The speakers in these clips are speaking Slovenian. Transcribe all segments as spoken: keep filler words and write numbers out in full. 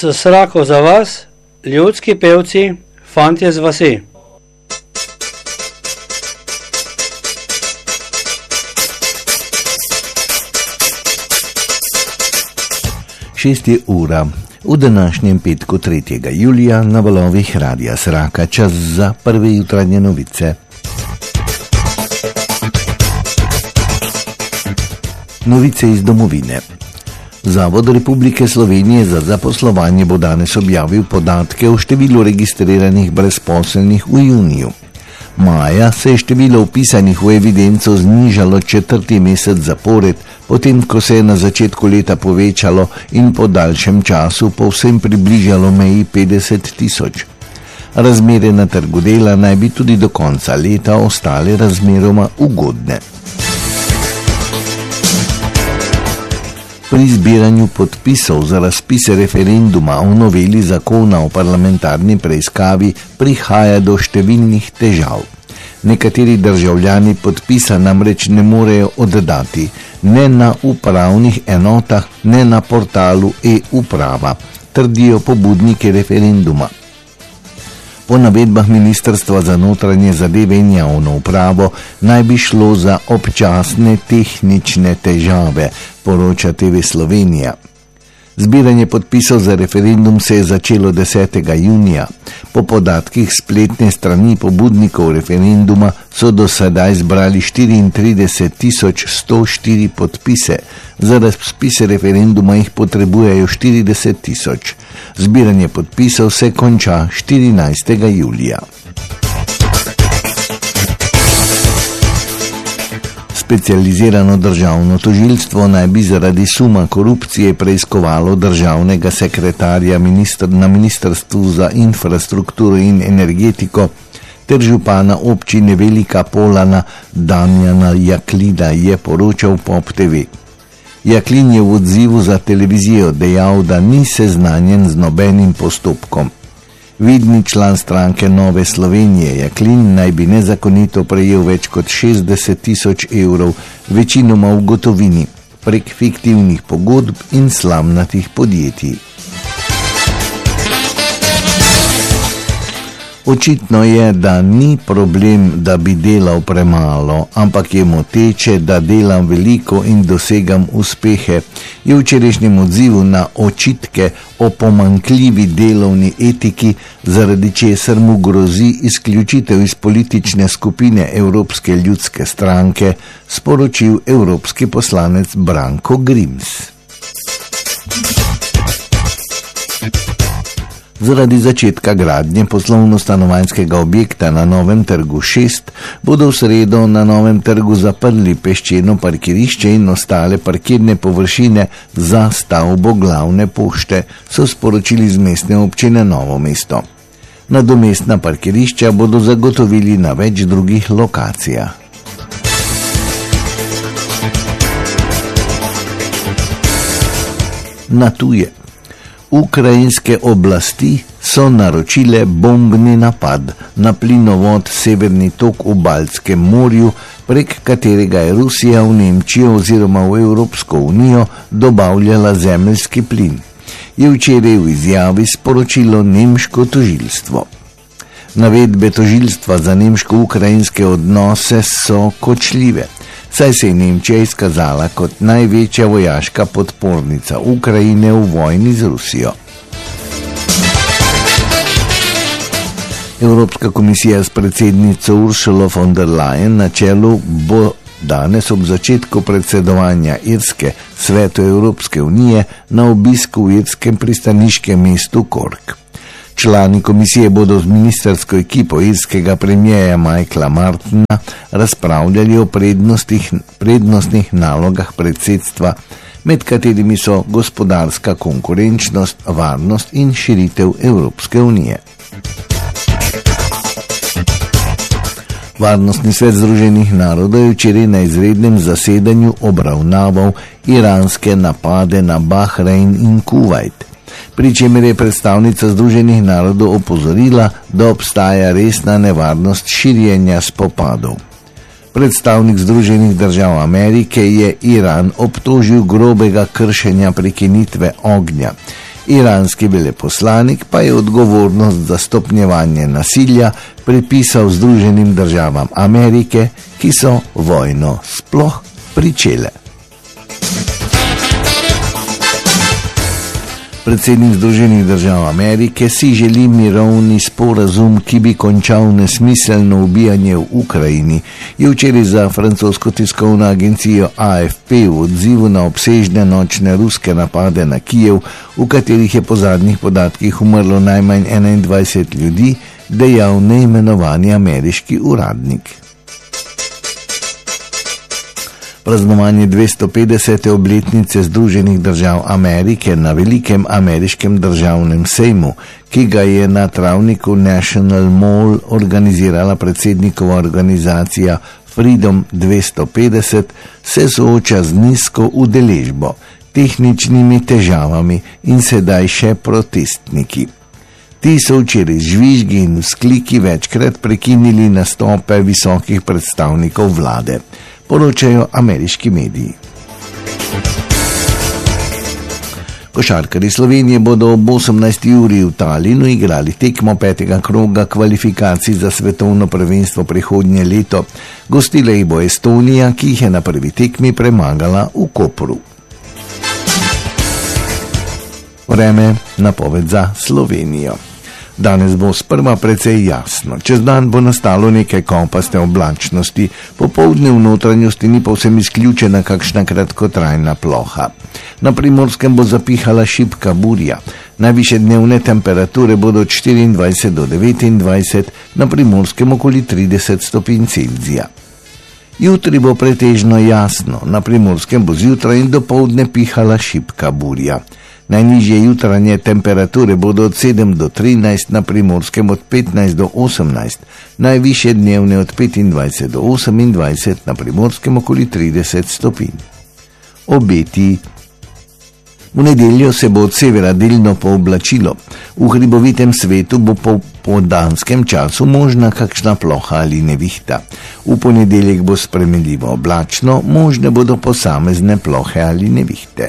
S srako za vas, ljudski pevci, fantje z vasi. Šest je ura. V današnjem petku tretjega julija na valovih Radia Sraka čas za prve jutranje novice. Novice iz domovine. Zavod Republike Slovenije za zaposlovanje bo danes objavil podatke o številu registriranih brezposelnih v juniju. Maja se je število vpisanih v evidenco znižalo četrti mesec zapored, potem ko se je na začetku leta povečalo in po daljšem času povsem približalo meji petdeset tisoč. Razmere na trgu dela naj bi tudi do konca leta ostale razmeroma ugodne. Pri zbiranju podpisov za razpise referenduma o noveli zakona o parlamentarni preiskavi prihaja do številnih težav. Nekateri državljani podpisa namreč ne morejo oddati, ne na upravnih enotah, ne na portalu e-uprava, trdijo pobudniki referenduma. Po navedbah Ministrstva za notranje zadeve in javno upravo naj bi šlo za občasne tehnične težave, poroča T V Slovenija. Zbiranje podpisov za referendum se je začelo desetega junija. Po podatkih spletne strani pobudnikov referenduma so do sedaj zbrali štiriintrideset tisoč sto štiri podpise. Za razpise referenduma jih potrebujejo štirideset tisoč. Zbiranje podpisov se konča štirinajstega julija. Specializirano državno tožilstvo naj bi zaradi suma korupcije preiskovalo državnega sekretarja ministr, na Ministrstvu za infrastrukturo in energetiko ter župana občine Velika Polana Damjana Jaklina, je poročal Pop T V. Jaklin je v odzivu za televizijo dejal, da ni seznanjen z nobenim postopkom. Vidni član stranke Nove Slovenije Jaklin naj bi nezakonito prejel več kot šestdeset tisoč evrov, večinoma v gotovini, prek fiktivnih pogodb in slamnatih podjetij. Očitno je, da ni problem, da bi delal premalo, ampak je moteče, da delam veliko in dosegam uspehe, je v včerajšnjem odzivu na očitke o pomanjkljivi delovni etiki, zaradi česar mu grozi izključitev iz politične skupine Evropske ljudske stranke, sporočil evropski poslanec Branko Grims. Zaradi začetka gradnje poslovno-stanovanjskega objekta na Novem trgu šest bodo v sredo na Novem trgu zaprli peščeno parkirišče in ostale parkirne površine za stavbo glavne pošte, so sporočili z mestne občine Novo mesto. Nadomestna parkirišča bodo zagotovili na več drugih lokacijah. Na tuje. Ukrajinske oblasti so naročile bombni napad na plinovod Severni tok v Baltskem morju, prek katerega je Rusija v Nemčijo oziroma v Evropsko unijo dobavljala zemeljski plin, je včeraj v izjavi sporočilo nemško tožilstvo. Navedbe tožilstva za nemško-ukrajinske odnose so kočljive, saj se je Nemčija izkazala kot največja vojaška podpornica Ukrajine v vojni z Rusijo. Evropska komisija s predsednico Ursulo von der Leyen na čelu bo danes ob začetku predsedovanja Irske Svetu Evropske unije na obisku v irskem pristaniškem mestu Cork. Člani komisije bodo z ministersko ekipo irskega premijeja Michaela Martina razpravljali o prednostih, prednostnih nalogah predsedstva, med katerimi so gospodarska konkurenčnost, varnost in širitev Evropske unije. Varnostni svet Združenih narodov je včeraj na izrednem zasedanju obravnaval iranske napade na Bahrein in Kuvajt, pri čemer je predstavnica Združenih narodov opozorila, da obstaja resna nevarnost širjenja spopadov. Predstavnik Združenih držav Amerike je Iran obtožil grobega kršenja prekinitve ognja Iranski veleposlanik pa je odgovornost za stopnjevanje nasilja pripisal Združenim državam Amerike, ki so vojno sploh pričele. Predsednik Združenih držav Amerike si želi mirovni sporazum, ki bi končal nesmiselno ubijanje v Ukrajini, je včeraj za francosko tiskovno agencijo A F P v odzivu na obsežne nočne ruske napade na Kijev, v katerih je po zadnjih podatkih umrlo najmanj enaindvajset ljudi, dejal neimenovani ameriški uradnik. Praznovanje dvesto petdesete obletnice Združenih držav Amerike na velikem ameriškem državnem sejmu, ki ga je na travniku National Mall organizirala predsednikova organizacija Freedom dvesto petdeset, se sooča z nizko udeležbo, tehničnimi težavami in sedaj še protestniki. Ti so včeraj z žvižgi in vzkliki večkrat prekinili nastope visokih predstavnikov vlade, poročajo ameriški mediji. Košarkarji Slovenije bodo ob osemnajsti uri v Talinu igrali tekmo petega kroga kvalifikacij za svetovno prvenstvo prihodnje leto. Gostila jih bo Estonija, ki jih je na prvi tekmi premagala v Kopru. Vreme napoved za Slovenijo. Danes bo sprva precej jasno, čez dan bo nastalo nekaj kopaste oblačnosti, popoldne v notranjosti ni povsem izključena kakšna kratkotrajna ploha. Na Primorskem bo zapihala šibka burja, najvišje dnevne temperature bodo od štiriindvajset do devetindvajset, na Primorskem okoli trideset stopinj Celzija. Jutri bo pretežno jasno, na Primorskem bo zjutraj in dopoldne pihala šibka burja. Najnižje jutranje temperature bodo od sedem do trinajst, na Primorskem od petnajst do osemnajst, najvišje dnevne od petindvajset do osemindvajset, na Primorskem okoli trideset stopinj. Obeti. V nedeljo se bo od severa delno pooblačilo. V hribovitem svetu bo po popoldanskem času možna kakšna ploha ali nevihta. V ponedeljek bo spremenljivo oblačno, možne bodo posamezne plohe ali nevihte.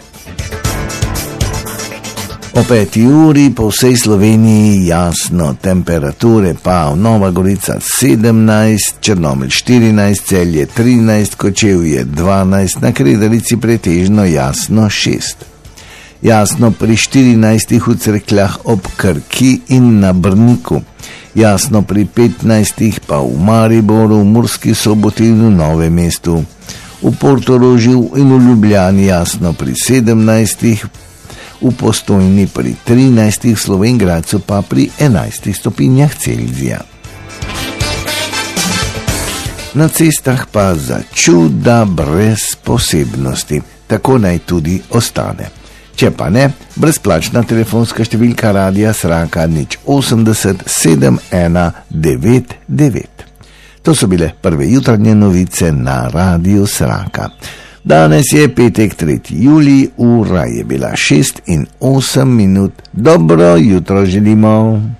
O peti uri po vsej Sloveniji jasno, temperature pa v Nova Gorica sedemnajst, Črnomelj štirinajst, Celje trinajst, Kočevje dvanajst, na Kredarici pretežno jasno šest. Jasno pri štirinajstih v Cerkljah ob Krki in na Brniku. Jasno pri petnajstih pa v Mariboru, v Murski Soboti in v Novem mestu. V Portorožju in v Ljubljani jasno pri sedemnajstih, v Postojni pri trinajstih, v Slovenj Gradcu pa pri enajstih stopinjah Celzija. Na cestah pa za čuda brez posebnosti, tako naj tudi ostane. Če pa ne, brezplačna telefonska številka Radia Sraka nič osemdeset sedem ena devet devet. To so bile prve jutranje novice na Radiu Sraka. Danes je petek tretji julij, ura je bila šest in osem minut. Dobro jutro želimo.